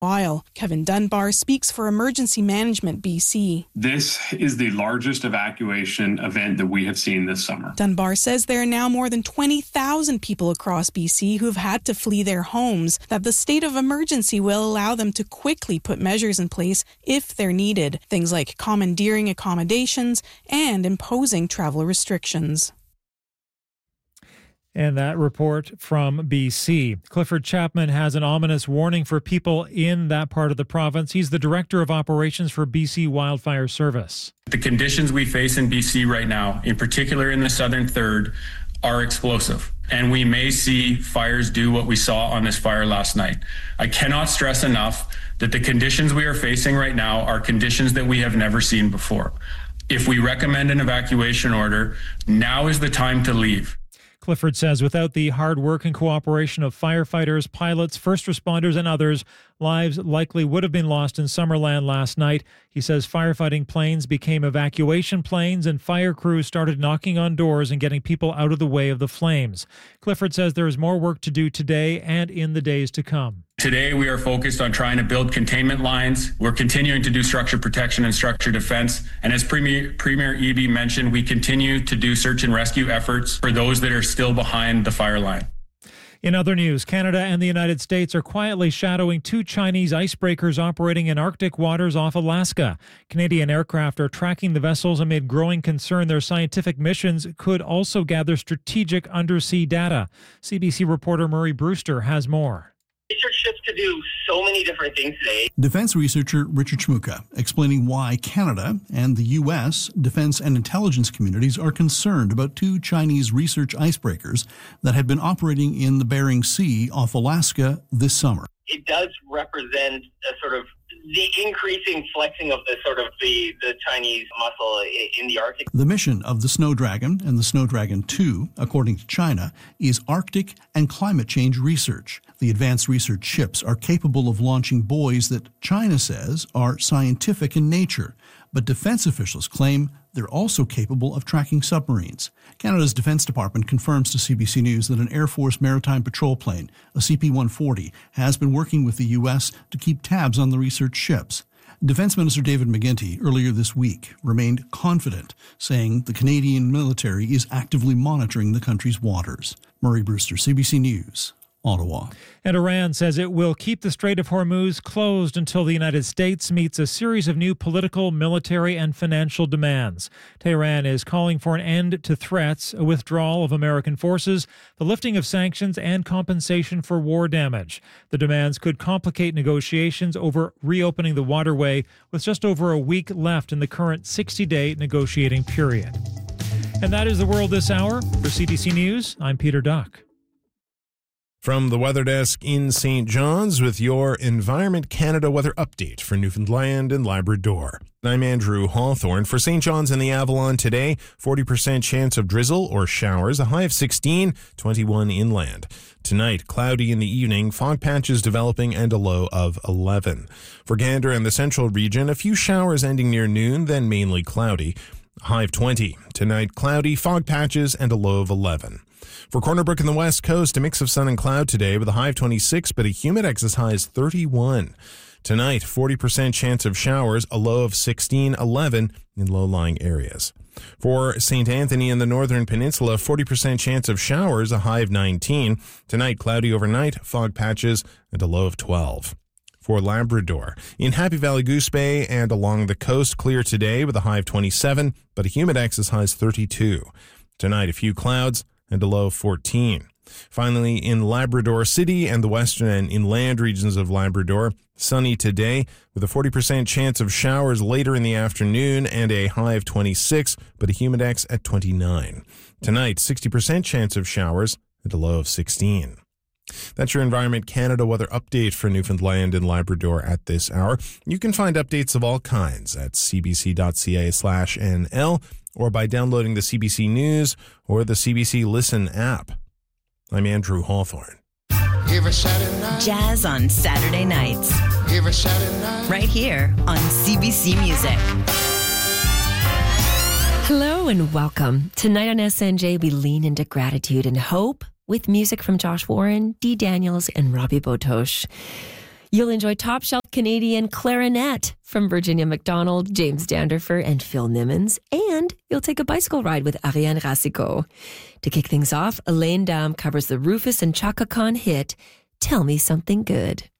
while Kevin Dunbar speaks for Emergency Management BC. This is the largest evacuation event that we have seen this summer. Dunbar says there are now more than 20,000 people across BC who have had to flee their homes, that the state of emergency will allow them to quickly put measures in place if they're needed, things like commandeering accommodations and imposing travel restrictions. And that report from BC. Clifford Chapman has an ominous warning for people in that part of the province. He's the Director of Operations for BC Wildfire Service. The conditions we face in BC right now, in particular in the southern third, are explosive. And we may see fires do what we saw on this fire last night. I cannot stress enough that the conditions we are facing right now are conditions that we have never seen before. If we recommend an evacuation order, now is the time to leave. Clifford says without the hard work and cooperation of firefighters, pilots, first responders, and others, lives likely would have been lost in Summerland last night. He says firefighting planes became evacuation planes and fire crews started knocking on doors and getting people out of the way of the flames. Clifford says there is more work to do today and in the days to come. Today, we are focused on trying to build containment lines. We're continuing to do structure protection and structure defense. And as Premier Eby mentioned, we continue to do search and rescue efforts for those that are still behind the fire line. In other news, Canada and the United States are quietly shadowing two Chinese icebreakers operating in Arctic waters off Alaska. Canadian aircraft are tracking the vessels amid growing concern their scientific missions could also gather strategic undersea data. CBC reporter Murray Brewster has more. Research ships could do so many different things today. Defense researcher Richard Shmuka explaining why Canada and the U.S. defense and intelligence communities are concerned about two Chinese research icebreakers that had been operating in the Bering Sea off Alaska this summer. It does represent a sort of the increasing flexing of the Chinese muscle in the Arctic. The mission of the Snow Dragon and the Snow Dragon 2, according to China, is Arctic and climate change research. The advanced research ships are capable of launching buoys that China says are scientific in nature, but defense officials claim they're also capable of tracking submarines. Canada's Defense Department confirms to CBC News that an Air Force Maritime Patrol plane, a CP-140, has been working with the U.S. to keep tabs on the research ships. Defense Minister David McGuinty earlier this week remained confident, saying the Canadian military is actively monitoring the country's waters. Murray Brewster, CBC News, Ottawa. And Iran says it will keep the Strait of Hormuz closed until the United States meets a series of new political, military, and financial demands. Tehran is calling for an end to threats, a withdrawal of American forces, the lifting of sanctions, and compensation for war damage. The demands could complicate negotiations over reopening the waterway, with just over a week left in the current 60-day negotiating period. And that is the world this hour. For CDC News, I'm Peter Duck. From the Weather Desk in St. John's with your Environment Canada weather update for Newfoundland and Labrador. I'm Andrew Hawthorne. For St. John's and the Avalon today, 40% chance of drizzle or showers, a high of 16, 21 inland. Tonight, cloudy in the evening, fog patches developing and a low of 11. For Gander and the central region, a few showers ending near noon, then mainly cloudy. A high of 20. Tonight, cloudy, fog patches and a low of 11. For Corner Brook and the West Coast, a mix of sun and cloud today with a high of 26, but a humidex as high as 31. Tonight, 40% chance of showers, a low of 16, 11 in low-lying areas. For St. Anthony and the Northern Peninsula, 40% chance of showers, a high of 19. Tonight, cloudy overnight, fog patches, and a low of 12. For Labrador, in Happy Valley Goose Bay and along the coast, clear today with a high of 27, but a humidex as high as 32. Tonight, a few clouds and a low of 14. Finally, in Labrador City and the western and inland regions of Labrador, sunny today with a 40% chance of showers later in the afternoon and a high of 26, but a humidex at 29. Tonight, 60% chance of showers and a low of 16. That's your Environment Canada weather update for Newfoundland and Labrador at this hour. You can find updates of all kinds at cbc.ca/nl or by downloading the CBC News or the CBC Listen app. I'm Andrew Hawthorne. Jazz on Saturday nights. Right here on CBC Music. Hello and welcome. Tonight on SNJ, we lean into gratitude and hope with music from Josh Warren, Dee Daniels, and Robbie Botosh. You'll enjoy top-shelf Canadian clarinet from Virginia McDonald, James Danderfer, and Phil Nimmons. And you'll take a bicycle ride with Ariane Racicot. To kick things off, Elaine Dam covers the Rufus and Chaka Khan hit, Tell Me Something Good.